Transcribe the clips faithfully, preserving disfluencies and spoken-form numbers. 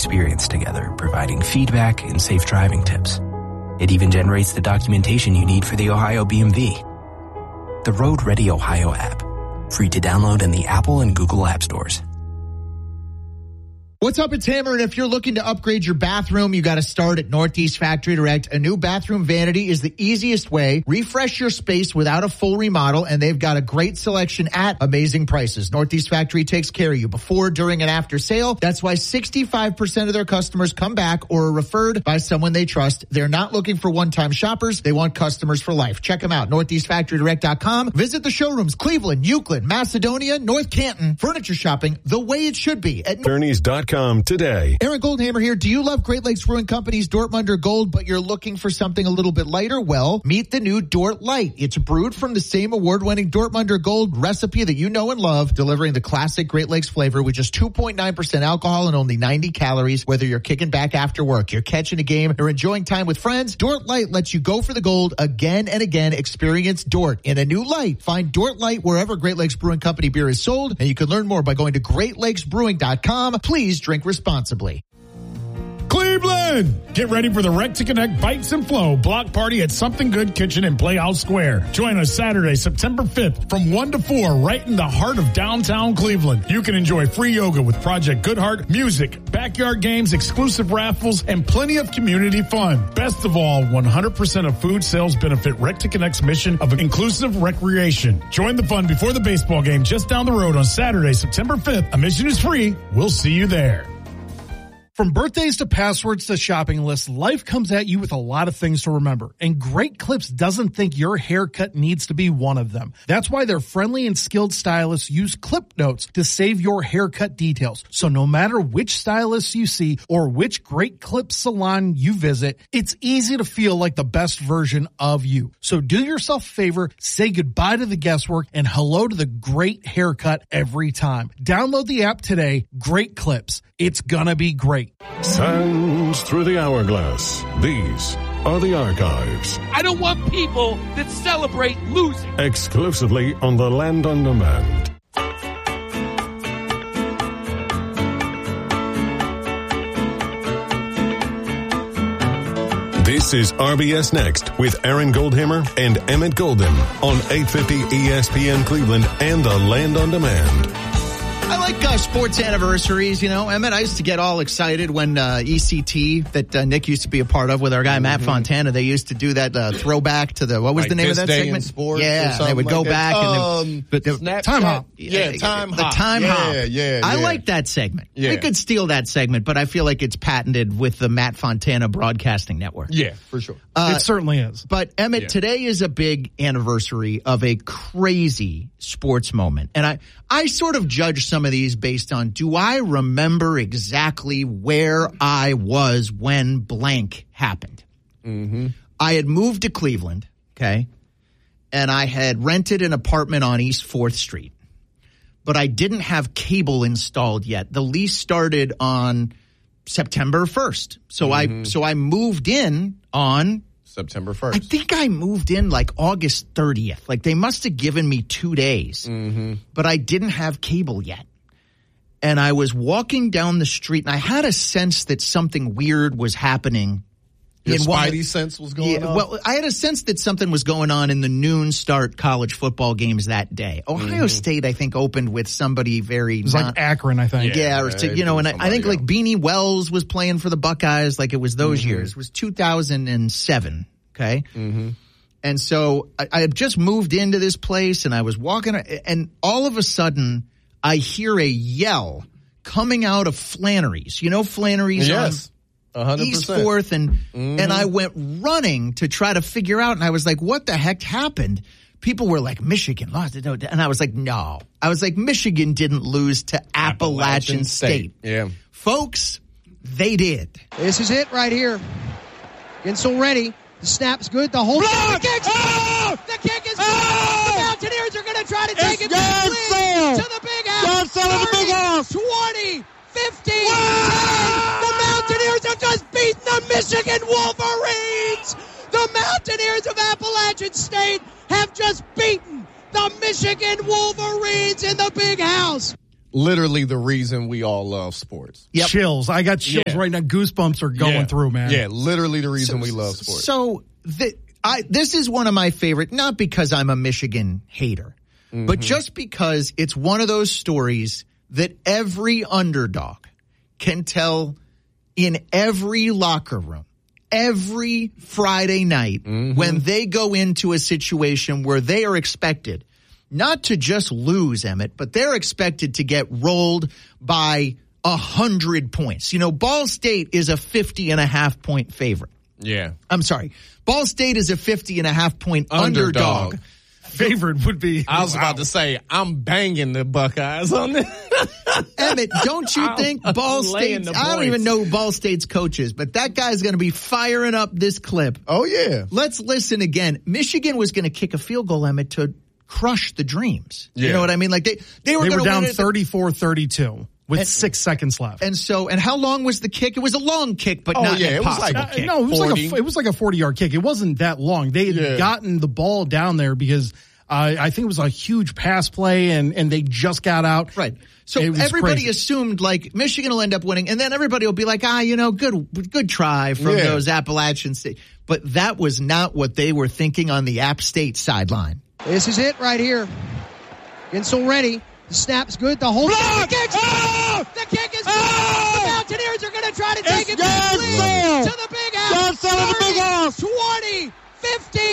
experience together, providing feedback and safe driving tips. It even generates the documentation you need for the Ohio B M V. The Road Ready Ohio app, free to download in the Apple and Google App Stores. What's up, it's Hammer, and if you're looking to upgrade your bathroom, you got to start at Northeast Factory Direct. A new bathroom vanity is the easiest way. Refresh your space without a full remodel, and they've got a great selection at amazing prices. Northeast Factory takes care of you before, during, and after sale. That's why sixty-five percent of their customers come back or are referred by someone they trust. They're not looking for one-time shoppers. They want customers for life. Check them out, northeast factory direct dot com. Visit the showrooms, Cleveland, Euclid, Macedonia, North Canton. Furniture shopping the way it should be at Journeys dot com today. Aaron Goldhammer here. Do you love Great Lakes Brewing Company's Dortmunder Gold, but you're looking for something a little bit lighter? Well, meet the new Dort Light. It's brewed from the same award-winning Dortmunder Gold recipe that you know and love, delivering the classic Great Lakes flavor with just two point nine percent alcohol and only ninety calories. Whether you're kicking back after work, you're catching a game, or enjoying time with friends, Dort Light lets you go for the gold again and again. Experience Dort in a new light. Find Dort Light wherever Great Lakes Brewing Company beer is sold, and you can learn more by going to great lakes brewing dot com. Please drink responsibly. Cleveland! Get ready for the Rec to Connect Bites and Flow block party at Something Good Kitchen in Playhouse Square. Join us Saturday, September fifth from one to four right in the heart of downtown Cleveland. You can enjoy free yoga with Project Goodheart, music, backyard games, exclusive raffles, and plenty of community fun. Best of all, one hundred percent of food sales benefit Rec to Connect's mission of inclusive recreation. Join the fun before the baseball game just down the road on Saturday, September fifth. Admission is free. We'll see you there. From birthdays to passwords to shopping lists, life comes at you with a lot of things to remember. And Great Clips doesn't think your haircut needs to be one of them. That's why their friendly and skilled stylists use Clip Notes to save your haircut details. So no matter which stylist you see or which Great Clips salon you visit, it's easy to feel like the best version of you. So do yourself a favor, say goodbye to the guesswork, and hello to the great haircut every time. Download the app today, Great Clips. It's gonna be great. Sands through the hourglass. These are the archives. I don't want people that celebrate losing. Exclusively on the Land on Demand. This is R B S Next with Aaron Goldhammer and Emmett Golden on eight fifty E S P N Cleveland and the Land on Demand. I like uh, sports anniversaries, you know. Emmett, I used to get all excited when uh, E C T, that uh, Nick used to be a part of with our guy mm-hmm. Matt Fontana, they used to do that uh, throwback to the, what was like the name of that Day segment? In sports yeah, or they would go like back um, and then, but the, Snapchat. Time Hop. Yeah, Time the Hop. The Time yeah, Hop. Yeah, yeah. I like that segment. Yeah. I could steal that segment, but I feel like it's patented with the Matt Fontana Broadcasting Network. Yeah, for sure. Uh, it certainly is. But, Emmett, yeah. today is a big anniversary of a crazy sports moment. And I, I sort of judge some of these based on, do I remember exactly where I was when blank happened? Mm-hmm. I had moved to Cleveland, okay, and I had rented an apartment on East fourth Street. But I didn't have cable installed yet. The lease started on September first. So mm-hmm. I so I moved in on September first. I think I moved in like August thirtieth. Like they must have given me two days. Mm-hmm. But I didn't have cable yet. And I was walking down the street and I had a sense that something weird was happening. Your spidey one, sense was going yeah, on? Well, I had a sense that something was going on in the noon start college football games that day. Ohio mm-hmm. State, I think, opened with somebody very... It was not, like Akron, I think. Yeah, yeah or, you know, and I, I think else. like Beanie Wells was playing for the Buckeyes, like it was those mm-hmm. years. It was two thousand seven, okay? Mm-hmm. And so I, I had just moved into this place and I was walking, and all of a sudden I hear a yell coming out of Flannery's. You know Flannery's yes. on one hundred percent. East fourth, and mm-hmm. and I went running to try to figure out, and I was like, what the heck happened? People were like, Michigan lost. And I was like, no. I was like, Michigan didn't lose to Appalachian, Appalachian State. State. Yeah. Folks, they did. This is it right here. Gensel ready. The snap's good. The whole Block! The kick, oh! the kick is good. Oh! The Mountaineers are going to try to take it's it back lead to the big house. thirty, the big house. twenty, fifteen. Wow! The Mountaineers have just beaten the Michigan Wolverines. The Mountaineers of Appalachian State have just beaten the Michigan Wolverines in the big house. literally the reason we all love sports. Yep. Chills. I got chills Yeah. right now. Goosebumps are going yeah. through, man. Yeah, literally the reason So- we love sports. So the, I, this is one of my favorite, not because I'm a Michigan hater, Mm-hmm. but just because it's one of those stories that every underdog can tell in every locker room, every Friday night Mm-hmm. when they go into a situation where they are expected not to just lose, Emmett, but they're expected to get rolled by a hundred points. You know, Ball State is a fifty and a half point favorite. Yeah. I'm sorry. Ball State is a fifty and a half point underdog. Underdog. Favorite would be. I was about to say, I'm banging the Buckeyes on this. Emmett, don't you I'm think Ball laying State, the I don't points. even know who Ball State's coach is, but that guy's going to be firing up this clip. Oh, yeah. Let's listen again. Michigan was going to kick a field goal, Emmett, to crush the dreams. You Yeah. know what I mean? Like they, they were, They were gonna down win it. thirty-four thirty-two with And- six seconds left. And so, and how long was the kick? It was a long kick, but Oh, not yeah, an it was impossible like- Uh, kick. no, it was forty. like a it was like a forty yard kick. It wasn't that long. They had Yeah. gotten the ball down there because uh, I think it was a huge pass play, and and they just got out. Right. So It was everybody crazy. assumed like Michigan will end up winning, and then everybody will be like, ah, you know, good, good try from Yeah. those Appalachian State. But that was not what they were thinking on the App State sideline. This is it right here. Gensel ready. The snap's good. The hold. The kick. Oh! The kick is good. Oh! The Mountaineers are going to try to take It's it back good. lead to the big house. Yes, to the big house. twenty, fifteen.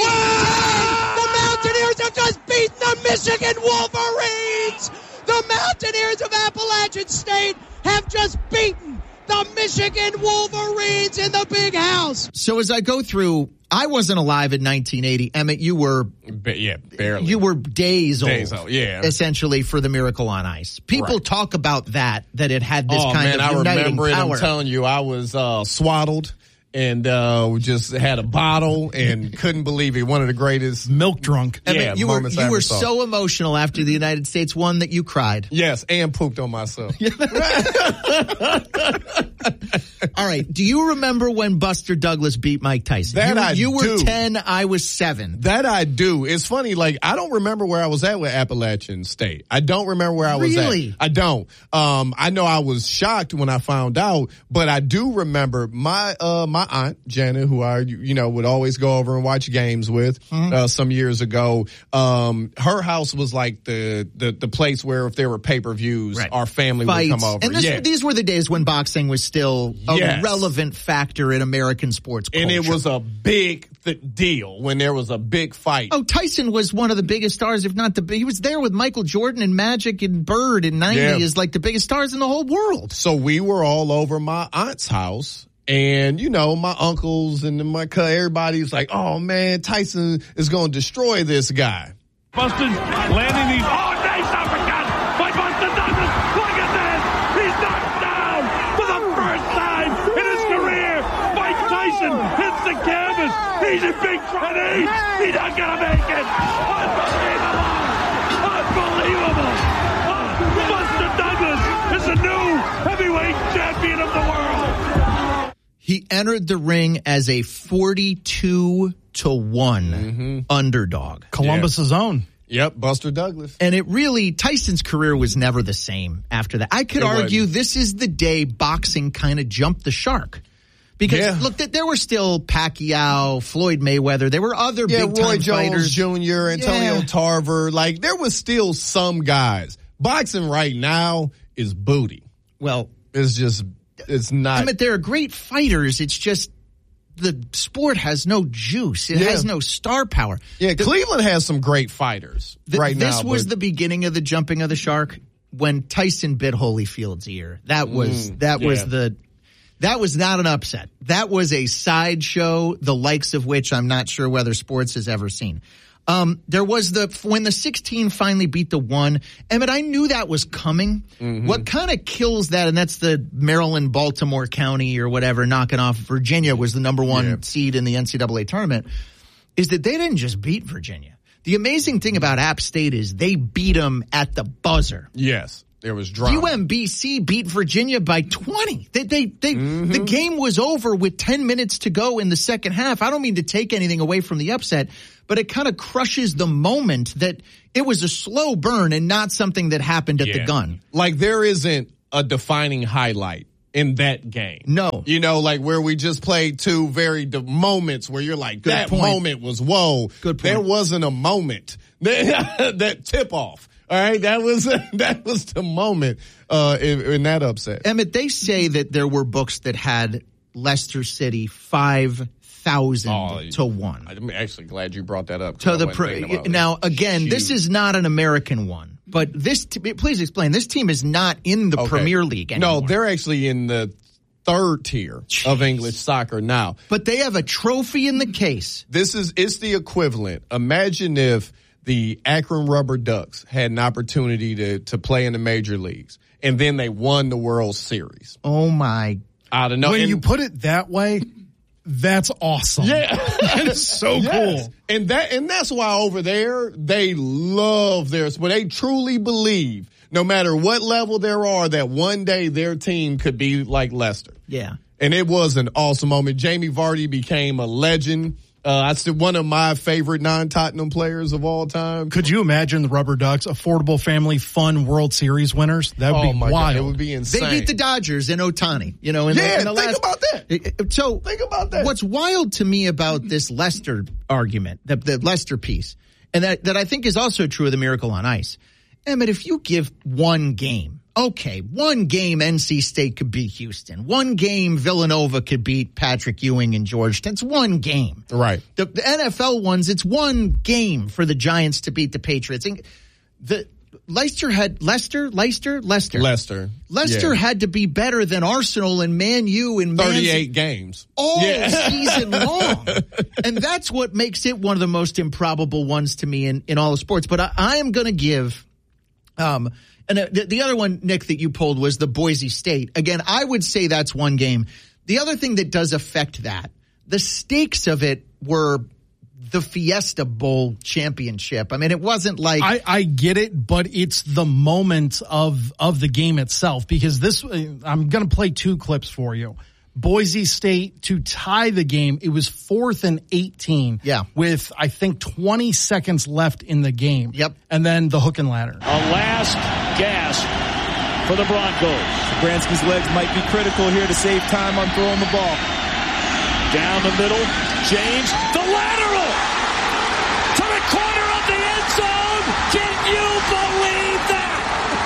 Wow! The Mountaineers have just beaten the Michigan Wolverines. The Mountaineers of Appalachian State have just beaten the Michigan Wolverines in the big house. So as I go through, I wasn't alive in nineteen eighty. Emmett, you were, Ba- yeah, barely. you were days old, Days old, yeah. essentially, for the Miracle on Ice. People Right. talk about that, that it had this oh, kind man, of I uniting remember it. power. I'm telling you, I was uh, swaddled and uh, just had a bottle and couldn't believe it. One of the greatest. Milk drunk. Emmett, yeah, you were, moments I you ever were saw. so emotional after the United States won that you cried. Yes, and pooped on myself. All right. Do you remember when Buster Douglas beat Mike Tyson? That you, I you were do. ten, I was seven. That I do. It's funny, like, I don't remember where I was at with Appalachian State. I don't remember where I was Really? at. I don't. Um, I know I was shocked when I found out, but I do remember my, uh, my aunt, Janet, who I, you know, would always go over and watch games with, Mm-hmm. uh, some years ago. Um, her house was like the, the, the place where if there were pay-per-views, Right. our family Fights. would come over. And this, yeah. these were the days when boxing was still a Yes. relevant factor in American sports culture. And it was a big th- deal when there was a big fight. Oh, Tyson was one of the biggest stars, if not the big. He was there with Michael Jordan and Magic and Bird in ninety Yeah. as like the biggest stars in the whole world. So we were all over my aunt's house. And, you know, my uncles and my cousin, everybody's like, oh, man, Tyson is going to destroy this guy. Busted, landing these. Oh, nice uppercut by Buster Douglas. Look at this. He's knocked down for the first time in his career. Mike Tyson hits the canvas. He's in big trouble. He's, he's not going to make it. Unbelievable. Unbelievable. Oh, Buster Douglas is the new heavyweight champion of the world. He entered the ring as a forty-two to one Mm-hmm. underdog. Columbus's own. Yep, Buster Douglas. And it really, Tyson's career was never the same after that. I could It argue wasn't. this is the day boxing kind of jumped the shark. Because, Yeah. look, th- there were still Pacquiao, Floyd Mayweather. There were other Yeah, big-time Roy Jones fighters. Junior, Antonio Yeah. Tarver. Like, there was still some guys. Boxing right now is booty. Well, It's just, it's not. I mean, there are great fighters. It's just the sport has no juice. It Yeah. has no star power. yeah, The- Cleveland has some great fighters the- right now. This was but- the beginning of the jumping of the shark when Tyson bit Holyfield's ear. That was, Mm, that was yeah. the, that was not an upset. That was a sideshow, the likes of which I'm not sure whether sports has ever seen. Um, there was the, when the sixteen finally beat the one, Emmett, I knew that was coming. Mm-hmm. What kind of kills that, and that's the Maryland, Baltimore County or whatever, knocking off Virginia was the number one Yeah. seed in the N C double A tournament, is that they didn't just beat Virginia. The amazing thing about App State is they beat them at the buzzer. Yes. There was drama. U M B C beat Virginia by twenty. They, they, they, mm-hmm. The game was over with ten minutes to go in the second half. I don't mean to take anything away from the upset, but it kind of crushes the moment that it was a slow burn and not something that happened at yeah. the gun. Like there isn't a defining highlight in that game. No. You know, like where we just played two very de- moments where you're like, Good that point. moment was whoa. Good point. There wasn't a moment. That, that tip off. All right, that was that was the moment uh, in, in that upset. Emmett, they say that there were books that had Leicester City five thousand oh, to one. I'm actually glad you brought that up. To the pro- now again, Huge. This is not an American one, but this. T- please explain. This team is not in the okay. Premier League anymore. No, they're actually in the third tier Jeez. Of English soccer now. But they have a trophy in the case. This is it's the equivalent. Imagine if the Akron Rubber Ducks had an opportunity to, to play in the major leagues, and then they won the World Series. Oh, my. I don't know. When and, you put it that way, that's awesome. Yeah. That is so yes. cool. And that and that's why over there, they love theirs, but they truly believe, no matter what level there are, that one day their team could be like Leicester. Yeah. And it was an awesome moment. Jamie Vardy became a legend. Uh, I said one of my favorite non-Tottenham players of all time. Could you imagine the Rubber Ducks, affordable family fun World Series winners? That would oh be my wild. God, it would be insane. They beat the Dodgers in Ohtani. You know, in yeah, the, in the think last, about that. So think about that. What's wild to me about this Leicester argument, the, the Leicester piece, and that, that I think is also true of the Miracle on Ice. Emmett, if you give one game, okay, one game N C State could beat Houston. One game Villanova could beat Patrick Ewing and Georgetown. It's one game. Right. The, the N F L ones, it's one game for the Giants to beat the Patriots. And the Leicester had Leicester, Leicester, Leicester. Leicester. Leicester yeah. had to be better than Arsenal and Man U and thirty-eight games all yeah. season long. And that's what makes it one of the most improbable ones to me in, in all of sports. But I, I am going to give um And the, the other one, Nick, that you pulled was the Boise State. Again, I would say that's one game. The other thing that does affect that, the stakes of it were the Fiesta Bowl championship. I mean, it wasn't like I, I get it, but it's the moment of of the game itself. Because this, I'm going to play two clips for you. Boise State to tie the game. It was fourth and eighteen. Yeah. With, I think, twenty seconds left in the game. Yep. And then the hook and ladder. A last gasp for the Broncos. Bransky's legs might be critical here to save time on throwing the ball. Down the middle. James. The lateral to the corner of the end zone. Can you believe that?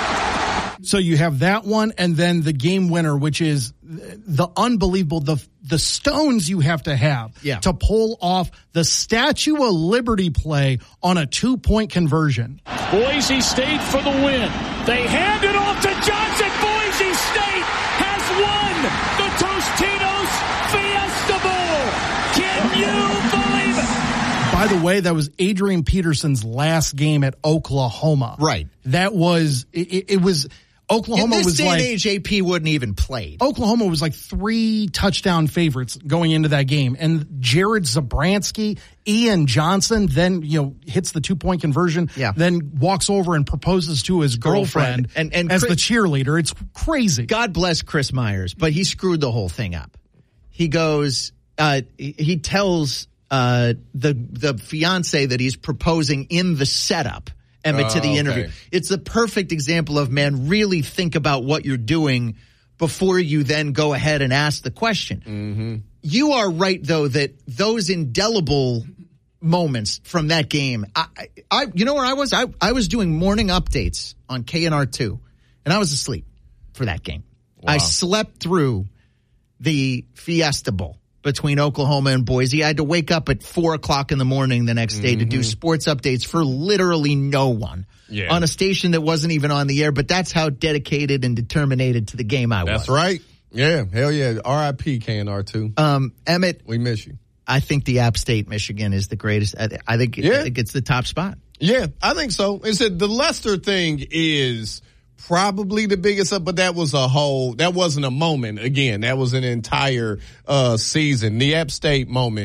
So you have that one, and then the game winner, which is the unbelievable, the the stones you have to have yeah. to pull off the Statue of Liberty play on a two-point conversion. Boise State for the win. They hand it off to Johnson. Boise State has won the Tostitos Fiesta Bowl. Can you believe it? By the way, that was Adrian Peterson's last game at Oklahoma. Right. That was, it, it was... Oklahoma in this was day like and age, A P wouldn't even play. Oklahoma was like three touchdown favorites going into that game, and Jared Zabransky, Ian Johnson, then you know hits the two point conversion, yeah. then walks over and proposes to his girlfriend, girlfriend. And, and as Chris, the cheerleader. It's crazy. God bless Chris Myers, but he screwed the whole thing up. He goes, uh, he tells uh, the the fiance that he's proposing in the setup. Emmett, uh, to the interview. Okay. It's the perfect example of, man, really think about what you're doing before you then go ahead and ask the question. Mm-hmm. You are right, though, that those indelible moments from that game, I, I, you know where I was? I, I was doing morning updates on K N R two, and I was asleep for that game. Wow. I slept through the Fiesta Bowl between Oklahoma and Boise. I had to wake up at four o'clock in the morning the next day mm-hmm. to do sports updates for literally no one yeah. on a station that wasn't even on the air. But that's how dedicated and determined to the game I that's was. That's right. Yeah. Hell yeah. R I P K N R two. Um, Emmett. We miss you. I think the App State, Michigan is the greatest. I, I think, yeah. I think it's the top spot. Yeah, I think so. It's that the Leicester thing is probably the biggest up, but that was a whole, that wasn't a moment. Again, that was an entire uh, season. The App State moment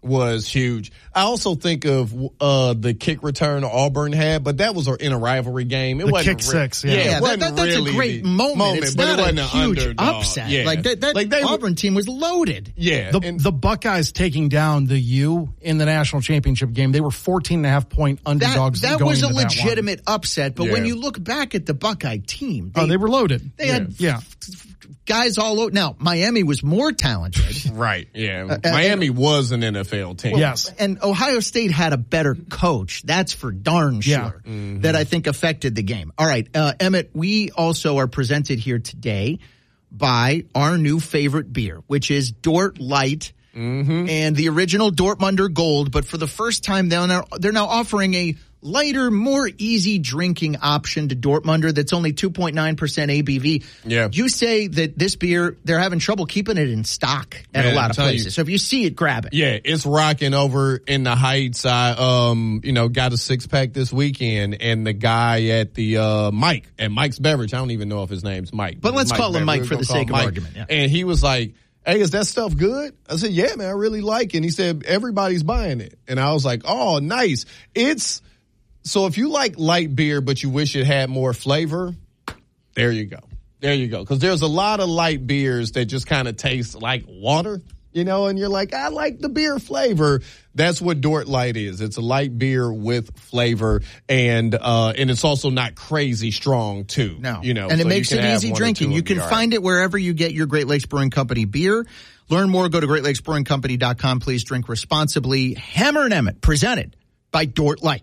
was huge. I also think of uh, the kick return Auburn had, but that was in a rivalry game. It the wasn't kick re- six, yeah. yeah, yeah it wasn't that, that, that's really a great the moment. moment It's but not it wasn't a an huge underdog. upset. Yeah. Like that, that like they Auburn were, team was loaded. Yeah. The, and, the Buckeyes taking down the U in the national championship game, they were fourteen and a half point underdogs. That, that going was a into that legitimate upset, but Yeah. when you look back at the Buckeye team, they, oh, they were loaded. They had yeah. guys all over. Now, Miami was more talented. Right, yeah. Uh, Miami and, was an N F L team. Well, yes. And Ohio State had a better coach. That's for darn sure. Yeah. Mm-hmm. That I think affected the game. All right, uh, Emmett, we also are presented here today by our new favorite beer, which is Dort Light. Mm-hmm. And the original Dortmunder Gold, but for the first time, they're now, they're now offering a lighter, more easy drinking option to Dortmunder that's only two point nine percent A B V. Yeah. You say that this beer, they're having trouble keeping it in stock at Man, a lot I'm of telling places. you. So if you see it, grab it. Yeah, it's rocking over in the Heights. I, um, you know, got a six pack this weekend, and the guy at the uh, Mike at Mike's Beverage. I don't even know if his name's Mike, But let's Mike call him Beverage. Mike for We're the gonna sake call of him argument, yeah. And he was like, "Hey, is that stuff good?" I said, "Yeah, man, I really like it." And he said, "Everybody's buying it," and I was like, "Oh, nice." It's so if you like light beer, but you wish it had more flavor, there you go. There you go. Because there's a lot of light beers that just kind of taste like water, you know, and you're like, I like the beer flavor. That's what Dort Light is. It's a light beer with flavor, and uh, and it's also not crazy strong, too. No. You know, and so it makes you it can have easy one or drinking. two You and can be all find right. it wherever you get your Great Lakes Brewing Company beer. Learn more, go to great lakes brewing company dot com. Please drink responsibly. Hammer and Emmett, presented by Dort Light.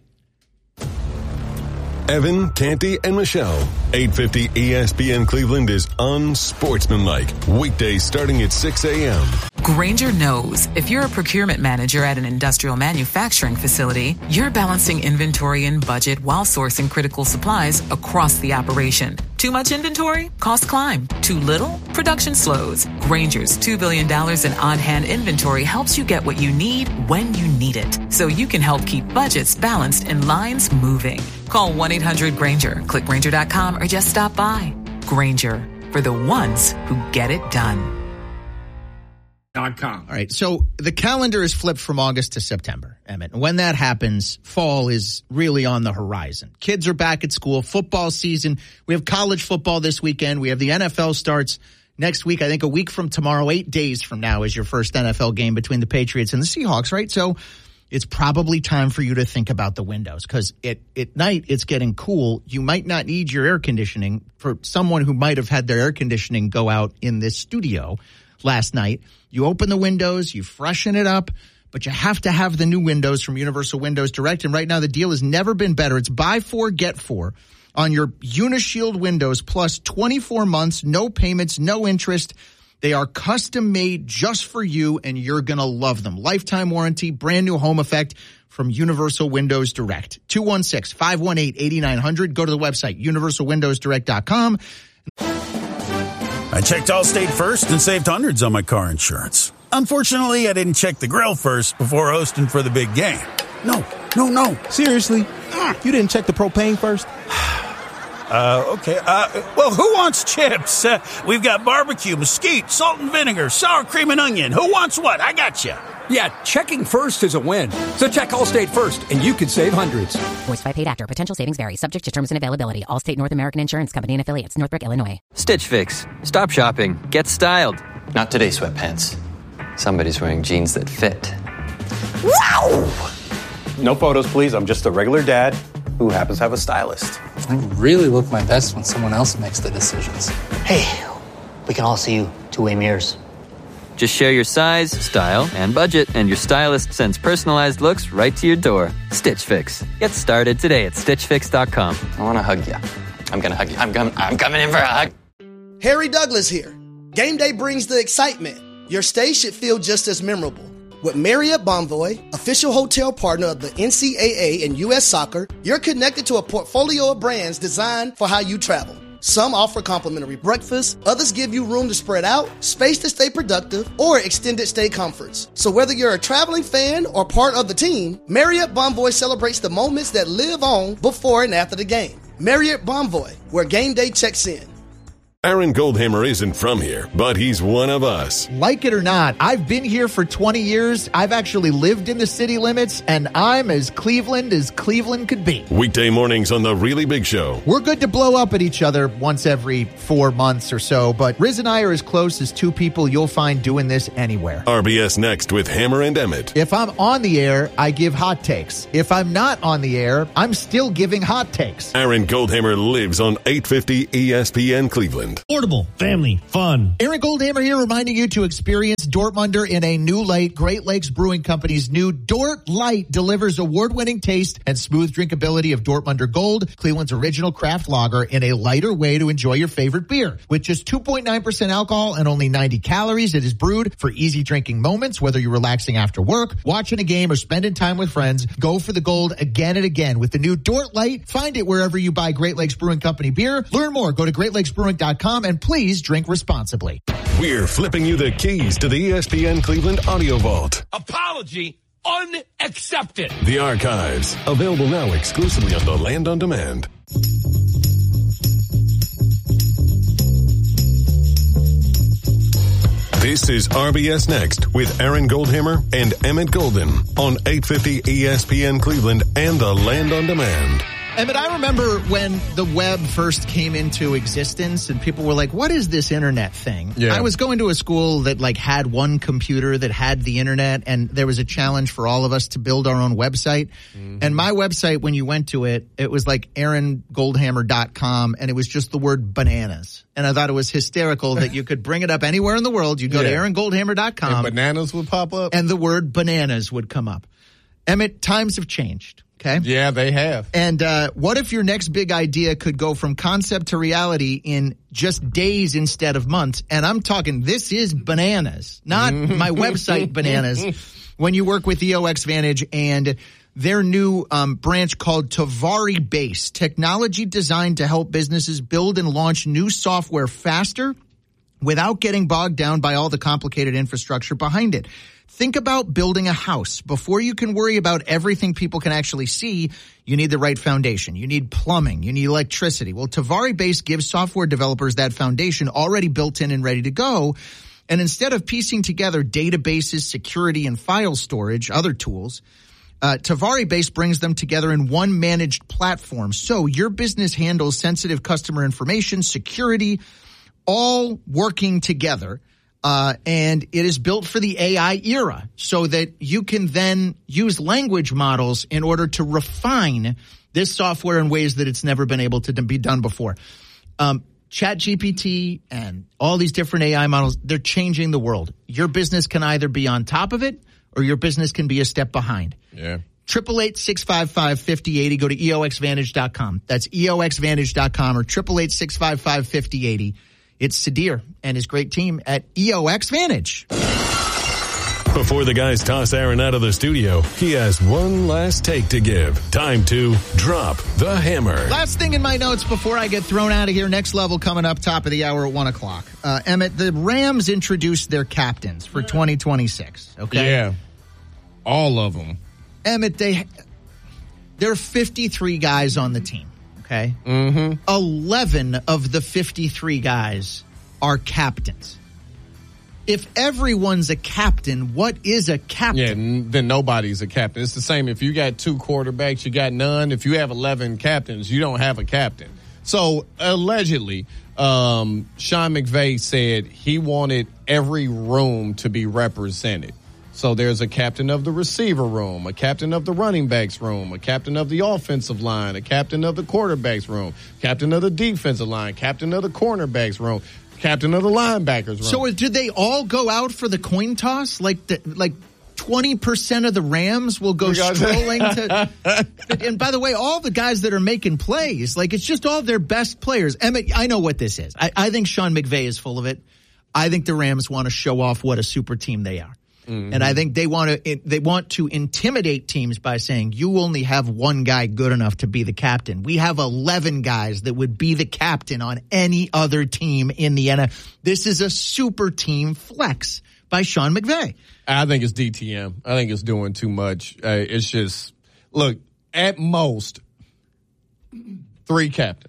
Evan, Canty, and Michelle. eight fifty E S P N Cleveland is unsportsmanlike. Weekdays starting at six a.m. Grainger knows if you're a procurement manager at an industrial manufacturing facility, you're balancing inventory and budget while sourcing critical supplies across the operation. Too much inventory? Costs climb. Too little? Production slows. Grainger's two billion dollars in on-hand inventory helps you get what you need when you need it, so you can help keep budgets balanced and lines moving. Call one eight hundred Grainger, click Grainger dot com, or just stop by. Grainger, for the ones who get it done. All right, so the calendar is flipped from August to September, Emmett. And when that happens, fall is really on the horizon. Kids are back at school, football season. We have college football this weekend. We have the N F L starts next week. I think a week from tomorrow, eight days from now is your first N F L game between the Patriots and the Seahawks, right? So it's probably time for you to think about the windows, because at, at night it's getting cool. You might not need your air conditioning. For someone who might have had their air conditioning go out in this studio last night, you open the windows, you freshen it up, but you have to have the new windows from Universal Windows Direct. And right now the deal has never been better. It's buy four, get four on your Unishield windows, plus twenty-four months, no payments, no interest. They are custom made just for you, and you're going to love them. Lifetime warranty, brand new home effect from Universal Windows Direct. two one six, five one eight, eight nine zero zero. Go to the website, universal windows direct dot com. I checked Allstate first and saved hundreds on my car insurance. Unfortunately, I didn't check the grill first before hosting for the big game. No, no, no. Seriously? You didn't check the propane first? Uh, okay. Uh, well, who wants chips? Uh, we've got barbecue, mesquite, salt and vinegar, sour cream and onion. Who wants what? I got you. Yeah, checking first is a win. So check Allstate first, and you could save hundreds. Voiced by paid actor. Potential savings vary. Subject to terms and availability. Allstate North American Insurance Company and affiliates. Northbrook, Illinois. Stitch Fix. Stop shopping. Get styled. Not today, sweatpants. Somebody's wearing jeans that fit. Wow! No photos, please. I'm just a regular dad who happens to have a stylist. I really look my best when someone else makes the decisions. Hey, we can all see you two-way mirrors. Just share your size, style, and budget, and your stylist sends personalized looks right to your door. Stitch Fix. Get started today at stitch fix dot com. I want to hug you. I'm going to hug you. I'm, com- I'm coming in for a hug. Harry Douglas here. Game day brings the excitement. Your stay should feel just as memorable. With Marriott Bonvoy, official hotel partner of the N C double A and U S Soccer, you're connected to a portfolio of brands designed for how you travel. Some offer complimentary breakfast, others give you room to spread out, space to stay productive, or extended stay comforts. So whether you're a traveling fan or part of the team, Marriott Bonvoy celebrates the moments that live on before and after the game. Marriott Bonvoy, where game day checks in. Aaron Goldhammer isn't from here, but he's one of us. Like it or not, I've been here for twenty years. I've actually lived in the city limits, and I'm as Cleveland as Cleveland could be. Weekday mornings on The Really Big Show. We're good to blow up at each other once every four months or so, but Riz and I are as close as two people you'll find doing this anywhere. R B S Next with Hammer and Emmett. If I'm on the air, I give hot takes. If I'm not on the air, I'm still giving hot takes. Aaron Goldhammer lives on eight fifty E S P N Cleveland. Affordable, family, fun. Aaron Goldhammer here, reminding you to experience Dortmunder in a new light. Great Lakes Brewing Company's new Dort Light delivers award-winning taste and smooth drinkability of Dortmunder Gold, Cleveland's original craft lager, in a lighter way to enjoy your favorite beer. With just two point nine percent alcohol and only ninety calories, it is brewed for easy drinking moments, whether you're relaxing after work, watching a game, or spending time with friends. Go for the gold again and again with the new Dort Light. Find it wherever you buy Great Lakes Brewing Company beer. Learn more. Go to great lakes brewing dot com and please drink responsibly. We're flipping you the keys to the E S P N Cleveland Audio Vault. Apology unaccepted. The archives, available now exclusively on the Land on Demand. This is R B S Next with Aaron Goldhammer and Emmett Golden on eight fifty E S P N Cleveland and the Land on Demand. Emmett, I remember when the web first came into existence and people were like, what is this internet thing? Yeah. I was going to a school that like had one computer that had the internet, and there was a challenge for all of us to build our own website. Mm-hmm. And my website, when you went to it, it was like aaron goldhammer dot com, and it was just the word bananas. And I thought it was hysterical that you could bring it up anywhere in the world. You go yeah. to aaron goldhammer dot com. And bananas would pop up. And the word bananas would come up. Emmett, times have changed. Okay. Yeah, they have. And uh, what if your next big idea could go from concept to reality in just days instead of months? And I'm talking, this is bananas, not my website bananas. When you work with E O X Vantage and their new um, branch called Tavari Base, technology designed to help businesses build and launch new software faster without getting bogged down by all the complicated infrastructure behind it. Think about building a house. Before you can worry about everything people can actually see, you need the right foundation. You need plumbing. You need electricity. Well, Tavari Base gives software developers that foundation already built in and ready to go. And instead of piecing together databases, security, and file storage, other tools, uh, Tavari Base brings them together in one managed platform. So your business handles sensitive customer information, security, all working together. Uh, and it is built for the A I era so that you can then use language models in order to refine this software in ways that it's never been able to be done before. Um, ChatGPT and all these different A I models, they're changing the world. Your business can either be on top of it or your business can be a step behind. Yeah. eight eight eight, six five five, five oh eight oh. Go to E O X Vantage dot com. That's E O X Vantage dot com or eight eight eight, six five five, five oh eight oh. It's Sadir and his great team at E O X Vantage. Before the guys toss Aaron out of the studio, he has one last take to give. Time to drop the hammer. Last thing in my notes before I get thrown out of here. Next level coming up, top of the hour at one o'clock. Uh, Emmett, the Rams introduced their captains for twenty twenty-six. Okay. Yeah. All of them. Emmett, they, there are fifty-three guys on the team. Okay. Mm-hmm. eleven of the fifty-three guys are captains. If everyone's a captain, what is a captain? Yeah, n- then nobody's a captain. It's the same. If you got two quarterbacks, you got none. If you have eleven captains, you don't have a captain. So allegedly, um, Sean McVay said he wanted every room to be represented. So there's a captain of the receiver room, a captain of the running backs room, a captain of the offensive line, a captain of the quarterbacks room, captain of the defensive line, captain of the cornerbacks room, captain of the linebackers room. So did they all go out for the coin toss? Like the, like twenty percent of the Rams will go strolling to. And by the way, all the guys that are making plays, like it's just all their best players. Emmett, I know what this is. I, I think Sean McVay is full of it. I think the Rams want to show off what a super team they are. Mm-hmm. And I think they want to they want to intimidate teams by saying you only have one guy good enough to be the captain. We have eleven guys that would be the captain on any other team in the N F L. This is a super team flex by Sean McVay. I think it's D T M. I think it's doing too much. Uh, it's just, look, at most, three captains.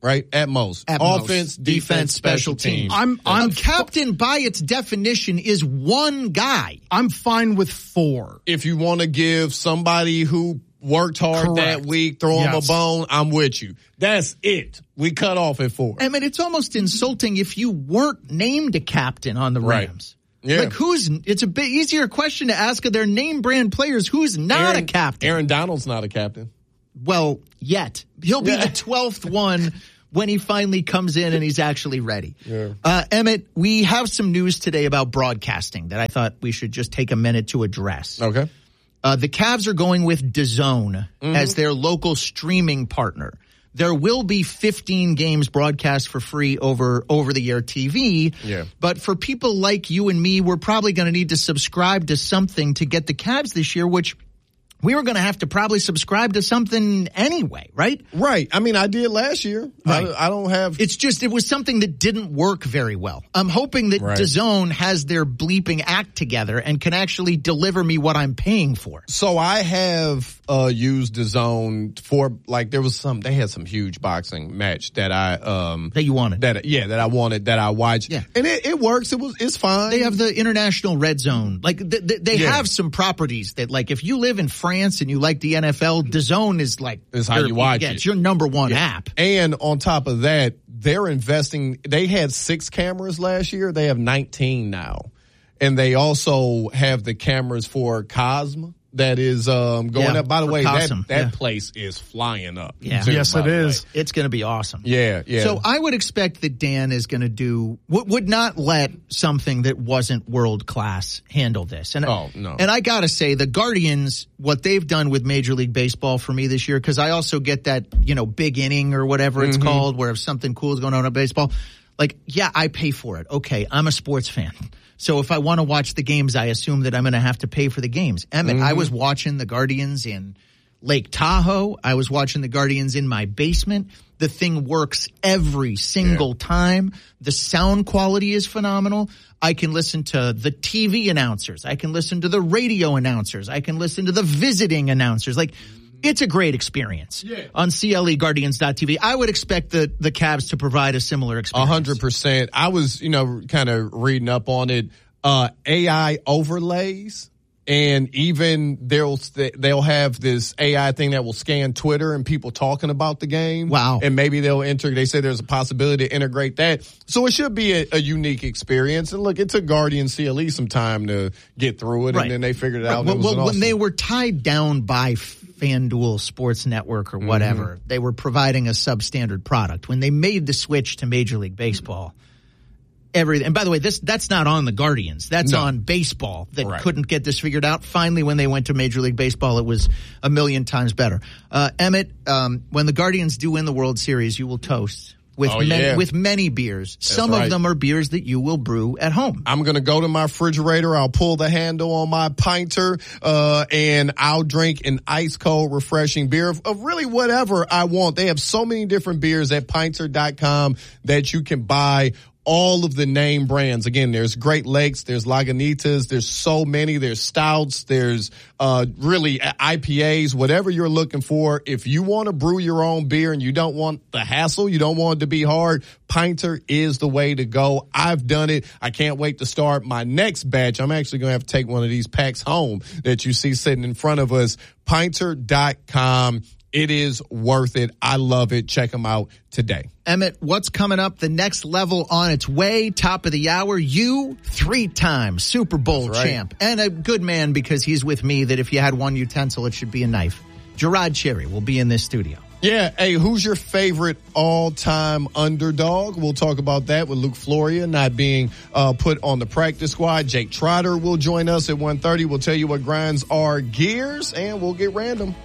right? At most. At Offense, most. defense, special teams. I'm, I'm a captain by its definition is one guy. I'm fine with four. If you want to give somebody who worked hard Correct. that week, throw him Yes. a bone, I'm with you. That's it. We cut off at four. I mean, it's almost insulting if you weren't named a captain on the Right. Rams. Yeah. Like, who's, it's a bit easier question to ask of their name brand players who's not Aaron, a captain. Aaron Donald's not a captain. Well, yet. He'll be Yeah. the twelfth one when he finally comes in and he's actually ready. Yeah. Uh, Emmett, we have some news today about broadcasting that I thought we should just take a minute to address. Okay. Uh, the Cavs are going with DAZN Mm-hmm. as their local streaming partner. There will be fifteen games broadcast for free over over-the-air T V. Yeah. But for people like you and me, we're probably going to need to subscribe to something to get the Cavs this year, which we were going to have to probably subscribe to something anyway, right? Right. I mean, I did last year. Right. I, I don't have. It's just, it was something that didn't work very well. I'm hoping that Right. DAZN has their bleeping act together and can actually deliver me what I'm paying for. So I have uh, used DAZN for, like, there was some, they had some huge boxing match that I um That you wanted. that yeah that I wanted that I watched. Yeah. And it, it works. It was it's fine. They have the International Red Zone. Like, th- th- they Yeah. have some properties that, like, if you live in France and you like the N F L, DAZN is like, Is how your- you watch yeah, it. It's your number one Yeah. app. And on top of that, they're investing. They had six cameras last year. They have nineteen now. And they also have the cameras for Cosmo that is um, going Yeah, up. By the for way, that, Cosm, that yeah. place is flying up. Yeah. too, Yes, by it the way. is. It's going to be awesome. Yeah, yeah. So I would expect that Dan is going to do, would, would not let something that wasn't world class handle this. And, Oh, no. And I got to say, the Guardians, what they've done with Major League Baseball for me this year, because I also get that, you know, big inning or whatever it's Mhm. called, where if something cool is going on in baseball, like, yeah, I pay for it. Okay, I'm a sports fan. So if I want to watch the games, I assume that I'm going to have to pay for the games. Emmett, I was watching the Guardians in Lake Tahoe. I was watching the Guardians in my basement. The thing works every single time. The sound quality is phenomenal. I can listen to the T V announcers. I can listen to the radio announcers. I can listen to the visiting announcers. Like, it's a great experience Yeah. on C L E Guardians dot T V. I would expect the, the Cavs to provide a similar A experience. hundred percent. I was, you know, kind of reading up on it. Uh, A I overlays, and even they'll they'll have this A I thing that will scan Twitter and people talking about the game. Wow. And maybe they'll enter. They say there's a possibility to integrate that. So it should be a, a unique experience. And look, it took Guardian C L E some time to get through it, Right. and then they figured it Right. out. Well, It was well, an when awesome- they were tied down by FanDuel Sports Network or whatever, Mm-hmm. they were providing a substandard product. When they made the switch to Major League Baseball, everything. And by the way, this that's not on the Guardians. That's No. on baseball that Right. couldn't get this figured out. Finally, when they went to Major League Baseball, it was a million times better. Uh, Emmett, um, when the Guardians do win the World Series, you will toast with Oh, many, yeah. with many beers. Some right. of them are beers that you will brew at home. I'm going to go to my refrigerator. I'll pull the handle on my pinter, uh, and I'll drink an ice cold, refreshing beer of, of really whatever I want. They have so many different beers at pinter dot com that you can buy. All of the name brands. Again, there's Great Lakes, there's Lagunitas, there's so many, there's stouts, there's uh really I P As, whatever you're looking for. If you want to brew your own beer and you don't want the hassle, you don't want it to be hard, Pinter is the way to go. I've done it. I can't wait to start my next batch. I'm actually going to have to take one of these packs home that you see sitting in front of us. Pinter dot com. It is worth it. I love it. Check them out today. Emmett, what's coming up? The next level on its way. Top of the hour. You, three-time Super Bowl That's right. champ. And a good man because he's with me that if you had one utensil, it should be a knife. Gerard Cherry will be in this studio. Yeah. Hey, who's your favorite all-time underdog? We'll talk about that with Luke Floria not being uh, put on the practice squad. Jake Trotter will join us at one thirty. We'll tell you what grinds our gears, and we'll get random.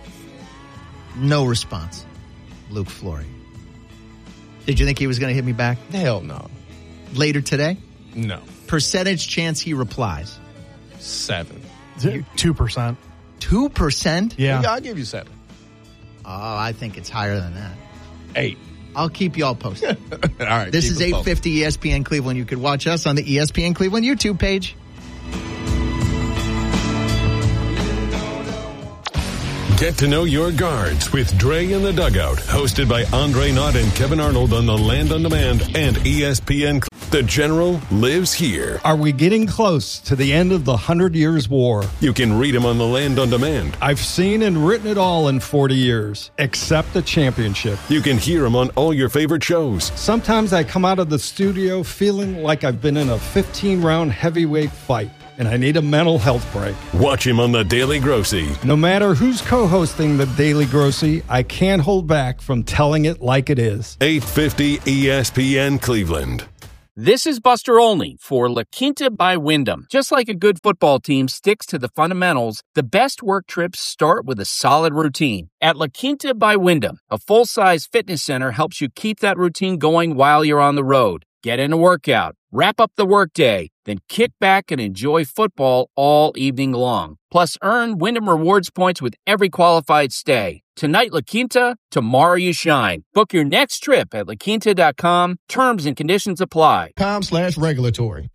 No response. Luke Flory. Did you think he was going to hit me back? Hell no. Later today? No. Percentage chance he replies? Seven. Two percent. Two percent? Yeah. I'll give you seven. Oh, I think it's higher than that. Eight. I'll keep you all posted. All right. This keep is it eight posted. fifty E S P N Cleveland. You could watch us on the E S P N Cleveland YouTube page. Get to know your guards with Dre in the Dugout, hosted by Andre Knott and Kevin Arnold on the Land on Demand and E S P N. The General lives here. Are we getting close to the end of the Hundred Years' War? You can read him on the Land on Demand. I've seen and written it all in forty years, except the championship. You can hear him on all your favorite shows. Sometimes I come out of the studio feeling like I've been in a fifteen-round heavyweight fight, and I need a mental health break. Watch him on the Daily Grossy. No matter who's co-hosting the Daily Grossy, I can't hold back from telling it like it is. eight fifty E S P N Cleveland. This is Buster Olney for La Quinta by Wyndham. Just like a good football team sticks to the fundamentals, the best work trips start with a solid routine. At La Quinta by Wyndham, a full-size fitness center helps you keep that routine going while you're on the road. Get in a workout, wrap up the workday, then kick back and enjoy football all evening long. Plus, earn Wyndham Rewards points with every qualified stay. Tonight, La Quinta, tomorrow you shine. Book your next trip at la quinta dot com. Terms and conditions apply. Com slash regulatory.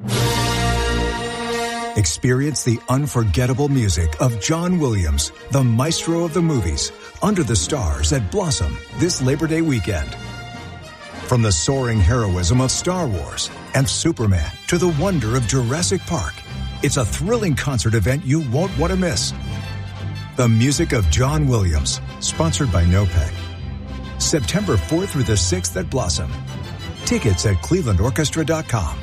Experience the unforgettable music of John Williams, the maestro of the movies, under the stars at Blossom this Labor Day weekend. From the soaring heroism of Star Wars and Superman to the wonder of Jurassic Park, it's a thrilling concert event you won't want to miss. The music of John Williams, sponsored by NOPEC. September fourth through the sixth at Blossom. Tickets at cleveland orchestra dot com.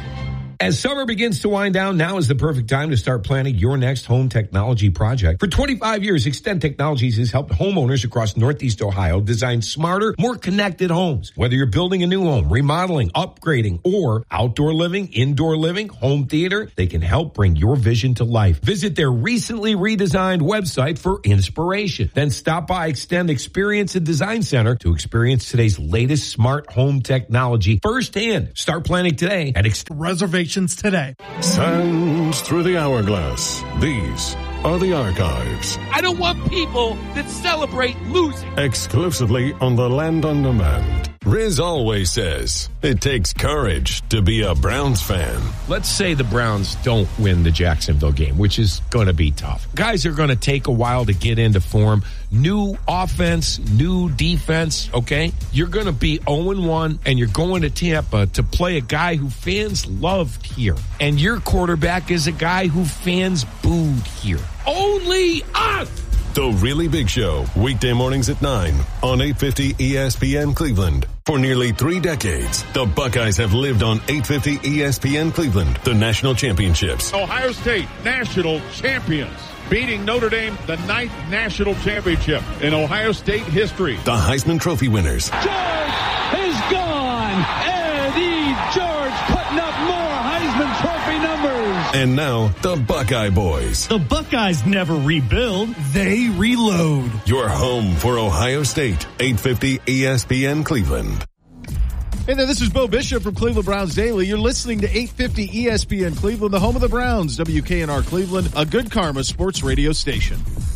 As summer begins to wind down, now is the perfect time to start planning your next home technology project. For twenty-five years, Extend Technologies has helped homeowners across Northeast Ohio design smarter, more connected homes. Whether you're building a new home, remodeling, upgrading, or outdoor living, indoor living, home theater, they can help bring your vision to life. Visit their recently redesigned website for inspiration. Then stop by Extend Experience and Design Center to experience today's latest smart home technology firsthand. Start planning today at Extend. Reservation today. Sands through the hourglass. These are the archives. I don't want people that celebrate losing. Exclusively on the Land on Demand. Riz always says it takes courage to be a Browns fan. Let's say the Browns don't win the Jacksonville game, which is going to be tough. Guys are going to take a while to get into form. New offense, new defense, okay? You're going to be oh and one, and you're going to Tampa to play a guy who fans loved here. And your quarterback is a guy who fans booed here. Only us! The Really Big Show, weekday mornings at nine on eight fifty E S P N Cleveland. For nearly three decades, the Buckeyes have lived on eight fifty E S P N Cleveland, the national championships. Ohio State, national champions, beating Notre Dame, the ninth national championship in Ohio State history. The Heisman Trophy winners. George is gone. Eddie George putting up more Heisman Trophy numbers. And now, the Buckeye Boys. The Buckeyes never rebuild, they reload. Your home for Ohio State, eight fifty E S P N Cleveland. Hey there, this is Bo Bishop from Cleveland Browns Daily. You're listening to eight fifty E S P N Cleveland, the home of the Browns, W K N R Cleveland, a good karma sports radio station.